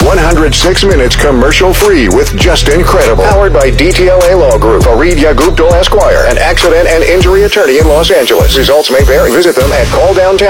106 minutes commercial-free with just incredible. Powered by DTLA Law Group, Fareed Gupta Esquire, an accident and injury attorney in Los Angeles. Results may vary. Visit them at calldowntown.